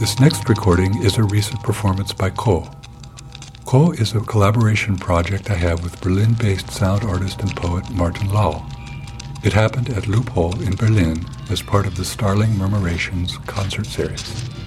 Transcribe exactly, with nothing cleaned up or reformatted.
This next recording is a recent performance by Ko. Ko is a collaboration project I have with Berlin-based sound artist and poet Martin Lau. It happened at Loophole in Berlin as part of the Starling Murmurations concert series.